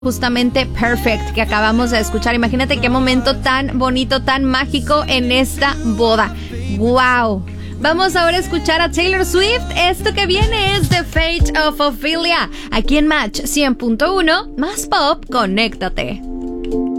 Justamente Perfect que acabamos de escuchar. Imagínate qué momento tan bonito, tan mágico en esta boda. ¡Wow! Vamos ahora a escuchar a Taylor Swift. Esto que viene es The Fate of Ophelia. Aquí en Match 100.1, más pop, conéctate.